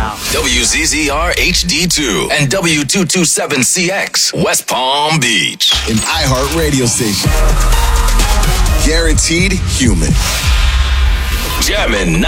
now. WZZR HD2 and W227CX, West Palm Beach. An iHeart radio station. Guaranteed human. Jammin'